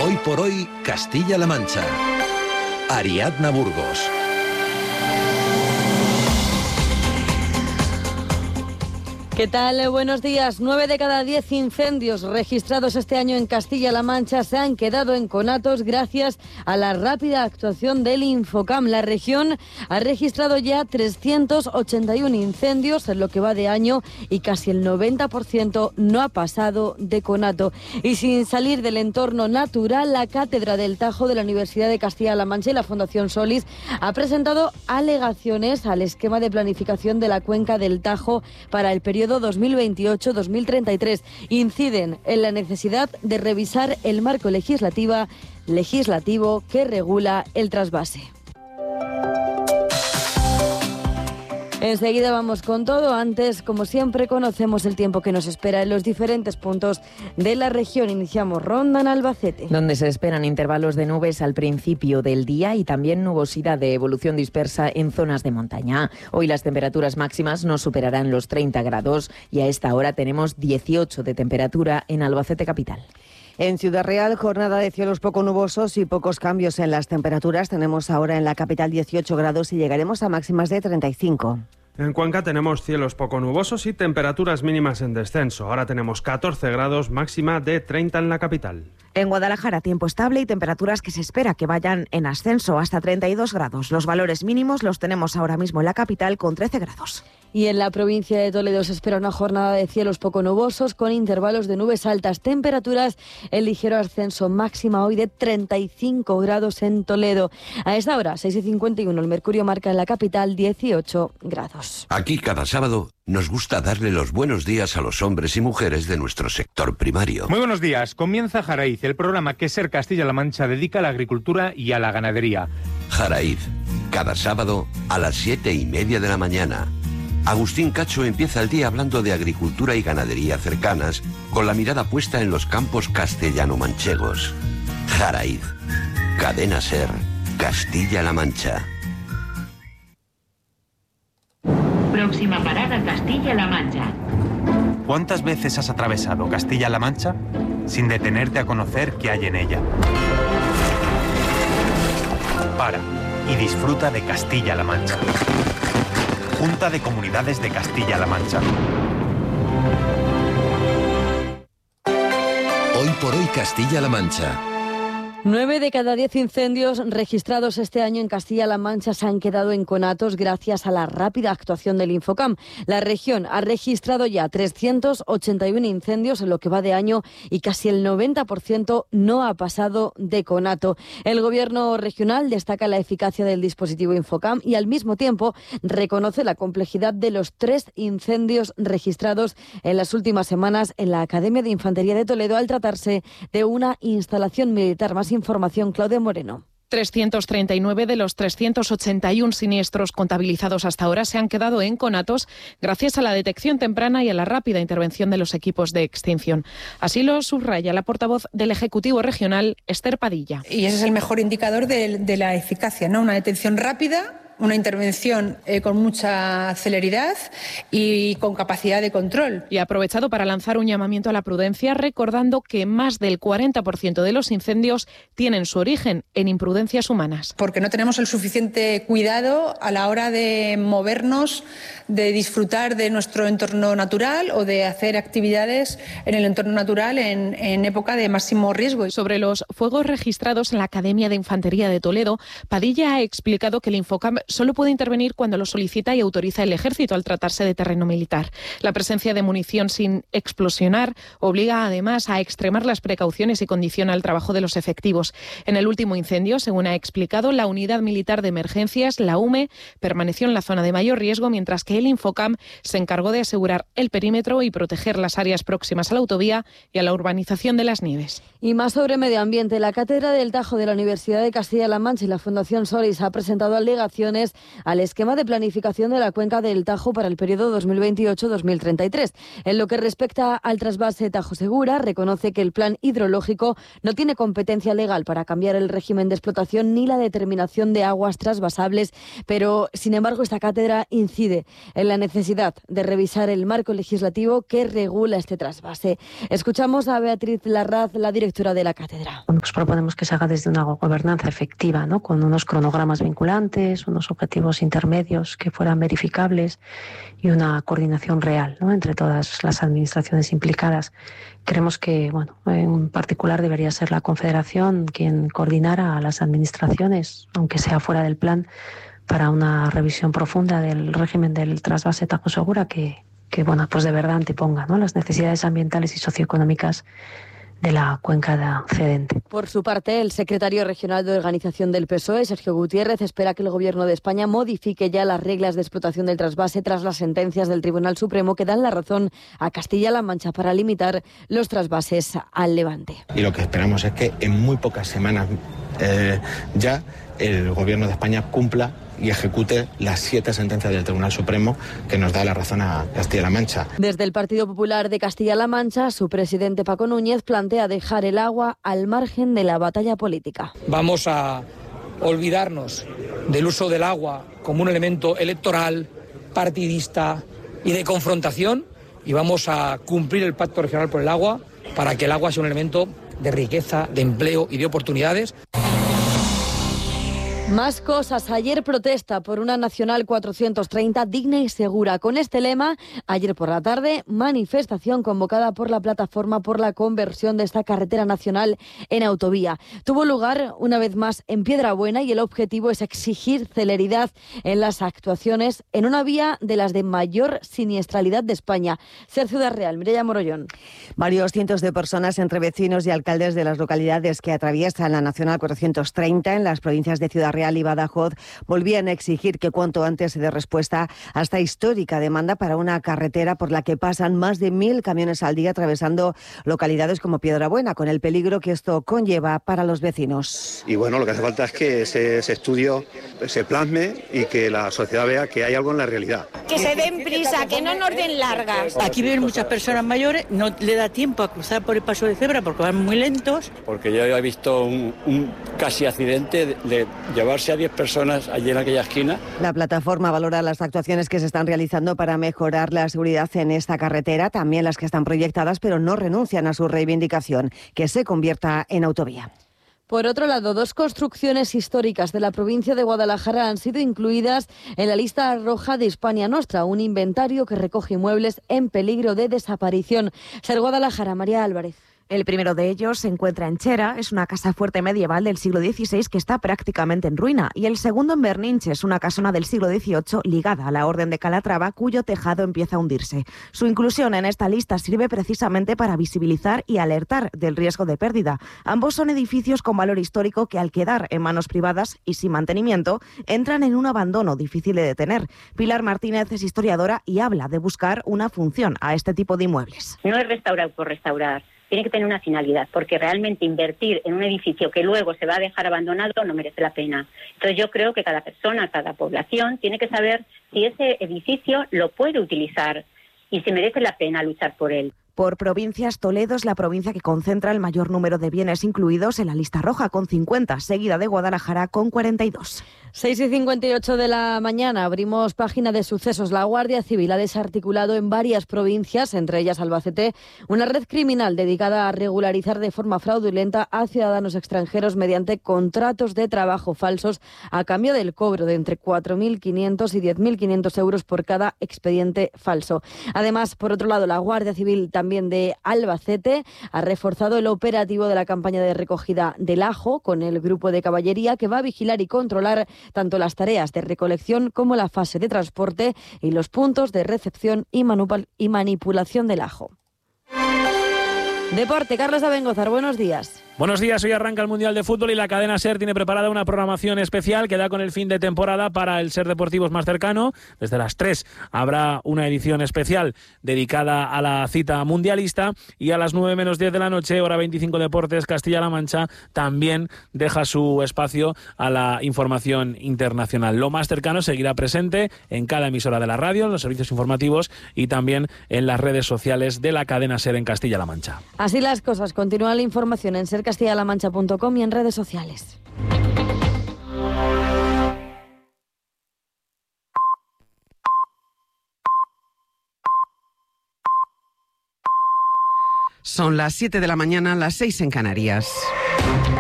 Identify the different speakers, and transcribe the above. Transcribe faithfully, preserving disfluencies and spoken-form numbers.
Speaker 1: Hoy por hoy, Castilla-La Mancha. Ariadna Burgos.
Speaker 2: ¿Qué tal? Buenos días. Nueve de cada diez incendios registrados este año en Castilla-La Mancha se han quedado en conatos gracias a la rápida actuación del Infocam. La región ha registrado ya trescientos ochenta y uno incendios en lo que va de año y casi el noventa por ciento no ha pasado de conato. Y sin salir del entorno natural, la Cátedra del Tajo de la Universidad de Castilla-La Mancha y la Fundación Solís ha presentado alegaciones al esquema de planificación de la cuenca del Tajo para el periodo dos mil veintiocho dos mil treinta y tres. Inciden en la necesidad de revisar el marco legislativa, legislativo que regula el trasvase. Enseguida vamos con todo. Antes, como siempre, conocemos el tiempo que nos espera en los diferentes puntos de la región. Iniciamos ronda en Albacete,
Speaker 3: donde se esperan intervalos de nubes al principio del día y también nubosidad de evolución dispersa en zonas de montaña. Hoy las temperaturas máximas no superarán los treinta grados y a esta hora tenemos dieciocho de temperatura en Albacete capital.
Speaker 4: En Ciudad Real, jornada de cielos poco nubosos y pocos cambios en las temperaturas. Tenemos ahora en la capital dieciocho grados y llegaremos a máximas de treinta y cinco.
Speaker 5: En Cuenca tenemos cielos poco nubosos y temperaturas mínimas en descenso. Ahora tenemos catorce grados, máxima de treinta en la capital.
Speaker 6: En Guadalajara, tiempo estable y temperaturas que se espera que vayan en ascenso hasta treinta y dos grados. Los valores mínimos los tenemos ahora mismo en la capital con trece grados.
Speaker 2: Y en la provincia de Toledo se espera una jornada de cielos poco nubosos con intervalos de nubes altas. Temperaturas en ligero ascenso, máxima hoy de treinta y cinco grados en Toledo. A esta hora, seis y cincuenta y uno, el mercurio marca en la capital dieciocho grados.
Speaker 1: Aquí cada sábado nos gusta darle los buenos días a los hombres y mujeres de nuestro sector primario.
Speaker 7: Muy buenos días. Comienza Jaraíz, el programa que Ser Castilla-La Mancha dedica a la agricultura y a la ganadería.
Speaker 1: Jaraíz, cada sábado a las siete y media de la mañana. Agustín Cacho empieza el día hablando de agricultura y ganadería cercanas, con la mirada puesta en los campos castellano-manchegos. Jaraíz, Cadena Ser, Castilla-La Mancha.
Speaker 8: Próxima parada, Castilla-La Mancha.
Speaker 9: ¿Cuántas veces has atravesado Castilla-La Mancha sin detenerte a conocer qué hay en ella? Para y disfruta de Castilla-La Mancha. Junta de Comunidades de Castilla-La Mancha.
Speaker 1: Hoy por hoy, Castilla-La Mancha.
Speaker 2: Nueve de cada diez incendios registrados este año en Castilla-La Mancha se han quedado en conatos gracias a la rápida actuación del Infocam. La región ha registrado ya trescientos ochenta y uno incendios en lo que va de año y casi el noventa por ciento no ha pasado de conato. El gobierno regional destaca la eficacia del dispositivo Infocam y al mismo tiempo reconoce la complejidad de los tres incendios registrados en las últimas semanas en la Academia de Infantería de Toledo al tratarse de una instalación militar. Más información, Claudia Moreno.
Speaker 10: trescientos treinta y nueve de los trescientos ochenta y uno siniestros contabilizados hasta ahora se han quedado en conatos gracias a la detección temprana y a la rápida intervención de los equipos de extinción. Así lo subraya la portavoz del Ejecutivo Regional, Esther Padilla.
Speaker 11: Y ese es el mejor indicador de, de la eficacia, ¿no? Una detención rápida, una intervención eh, con mucha celeridad y con capacidad de control.
Speaker 10: Y ha aprovechado para lanzar un llamamiento a la prudencia, recordando que más del cuarenta por ciento de los incendios tienen su origen en imprudencias humanas.
Speaker 11: Porque no tenemos el suficiente cuidado a la hora de movernos, de disfrutar de nuestro entorno natural o de hacer actividades en el entorno natural en, en época de máximo riesgo.
Speaker 10: Sobre los fuegos registrados en la Academia de Infantería de Toledo, Padilla ha explicado que el Infocam solo puede intervenir cuando lo solicita y autoriza el Ejército al tratarse de terreno militar. La presencia de munición sin explosionar obliga además a extremar las precauciones y condiciona el trabajo de los efectivos. En el último incendio, según ha explicado, la Unidad Militar de Emergencias, la U M E, permaneció en la zona de mayor riesgo, mientras que el Infocam se encargó de asegurar el perímetro y proteger las áreas próximas a la autovía y a la urbanización de Las Nieves.
Speaker 2: Y más sobre medio ambiente, la Cátedra del Tajo de la Universidad de Castilla-La Mancha y la Fundación Solís ha presentado alegaciones conclusiones al esquema de planificación de la cuenca del Tajo para el periodo dos mil veintiocho dos mil treinta y tres. En lo que respecta al trasvase Tajo Segura, reconoce que el plan hidrológico no tiene competencia legal para cambiar el régimen de explotación ni la determinación de aguas trasvasables, pero, sin embargo, esta cátedra incide en la necesidad de revisar el marco legislativo que regula este trasvase. Escuchamos a Beatriz Larraz, la directora de la cátedra.
Speaker 12: Bueno, pues proponemos que se haga desde una gobernanza efectiva, ¿no? Con unos cronogramas vinculantes, unos objetivos intermedios que fueran verificables y una coordinación real, ¿no?, entre todas las administraciones implicadas. Creemos que, bueno, en particular debería ser la Confederación quien coordinara a las administraciones, aunque sea fuera del plan, para una revisión profunda del régimen del trasvase Tajo Segura que, que bueno, pues de verdad anteponga, ¿no?, las necesidades ambientales y socioeconómicas de la cuenca de cedente.
Speaker 2: Por su parte, el secretario regional de organización del P S O E, Sergio Gutiérrez, espera que el Gobierno de España modifique ya las reglas de explotación del trasvase tras las sentencias del Tribunal Supremo que dan la razón a Castilla-La Mancha para limitar los trasvases al Levante.
Speaker 13: Y lo que esperamos es que en muy pocas semanas eh, ya el Gobierno de España cumpla y ejecute las siete sentencias del Tribunal Supremo que nos da la razón a Castilla-La Mancha.
Speaker 2: Desde el Partido Popular de Castilla-La Mancha, su presidente Paco Núñez plantea dejar el agua al margen de la batalla política.
Speaker 14: Vamos a olvidarnos del uso del agua como un elemento electoral, partidista y de confrontación, y vamos a cumplir el Pacto Regional por el Agua para que el agua sea un elemento de riqueza, de empleo y de oportunidades.
Speaker 2: Más cosas. Ayer protesta por una Nacional cuatrocientos treinta digna y segura. Con este lema, ayer por la tarde, manifestación convocada por la Plataforma por la Conversión de esta carretera nacional en autovía. Tuvo lugar una vez más en Piedrabuena y el objetivo es exigir celeridad en las actuaciones en una vía de las de mayor siniestralidad de España. Ser Ciudad Real, Mireia Morollón.
Speaker 4: Varios cientos de personas, entre vecinos y alcaldes de las localidades que atraviesan la Nacional cuatrocientos treinta en las provincias de Ciudad Real y Badajoz, volvían a exigir que cuanto antes se dé respuesta a esta histórica demanda para una carretera por la que pasan más de mil camiones al día atravesando localidades como Piedrabuena, con el peligro que esto conlleva para los vecinos.
Speaker 15: Y bueno, lo que hace falta es que ese, ese estudio se plasme y que la sociedad vea que hay algo en la realidad.
Speaker 16: Que se den prisa, que no nos den largas.
Speaker 17: Aquí viven muchas personas mayores, no le da tiempo a cruzar por el paso de cebra porque van muy lentos.
Speaker 18: Porque yo he visto un, un casi accidente de, de llevarse a diez personas allí en aquella esquina.
Speaker 4: La plataforma valora las actuaciones que se están realizando para mejorar la seguridad en esta carretera, también las que están proyectadas, pero no renuncian a su reivindicación, que se convierta en autovía.
Speaker 2: Por otro lado, dos construcciones históricas de la provincia de Guadalajara han sido incluidas en la lista roja de Hispania Nostra, un inventario que recoge inmuebles en peligro de desaparición. Ser Guadalajara, María Álvarez.
Speaker 6: El primero de ellos se encuentra en Chera, es una casa fuerte medieval del siglo dieciséis que está prácticamente en ruina, y el segundo en Berninches, una casona del siglo dieciocho ligada a la Orden de Calatrava, cuyo tejado empieza a hundirse. Su inclusión en esta lista sirve precisamente para visibilizar y alertar del riesgo de pérdida. Ambos son edificios con valor histórico que, al quedar en manos privadas y sin mantenimiento, entran en un abandono difícil de detener. Pilar Martínez es historiadora y habla de buscar una función a este tipo de inmuebles.
Speaker 19: No es restaurar por restaurar. Tiene que tener una finalidad, porque realmente invertir en un edificio que luego se va a dejar abandonado no merece la pena. Entonces yo creo que cada persona, cada población tiene que saber si ese edificio lo puede utilizar y si merece la pena luchar por él.
Speaker 6: Por provincias, Toledo es la provincia que concentra el mayor número de bienes incluidos en la lista roja, con cincuenta, seguida de Guadalajara con cuarenta y dos.
Speaker 2: seis y cincuenta y ocho de la mañana abrimos página de sucesos. La Guardia Civil ha desarticulado en varias provincias, entre ellas Albacete, una red criminal dedicada a regularizar de forma fraudulenta a ciudadanos extranjeros mediante contratos de trabajo falsos a cambio del cobro de entre cuatro mil quinientos y diez mil quinientos euros por cada expediente falso. Además, por otro lado, la Guardia Civil también de Albacete ha reforzado el operativo de la campaña de recogida del ajo con el grupo de caballería que va a vigilar y controlar tanto las tareas de recolección como la fase de transporte y los puntos de recepción y, y manipulación del ajo. Deporte, Carlos Abengozar, buenos días.
Speaker 20: Buenos días, hoy arranca el Mundial de Fútbol y la cadena SER tiene preparada una programación especial que da con el fin de temporada para el SER Deportivos más cercano. Desde las tres habrá una edición especial dedicada a la cita mundialista y a las nueve menos diez de la noche, hora veinticinco Deportes, Castilla-La Mancha también deja su espacio a la información internacional. Lo más cercano seguirá presente en cada emisora de la radio, en los servicios informativos y también en las redes sociales de la cadena SER en Castilla-La Mancha.
Speaker 2: Así las cosas, continúa la información en ser castilla la mancha punto com y en redes sociales.
Speaker 21: Son las siete de la mañana, las seis en Canarias.